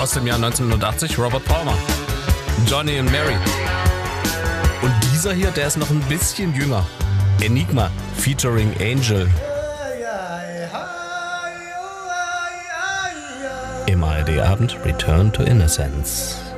aus dem Jahr 1980, Robert Palmer. Johnny and Mary. Und dieser hier, der ist noch ein bisschen jünger. Enigma featuring Angel. Im ARD-Abend Return to Innocence.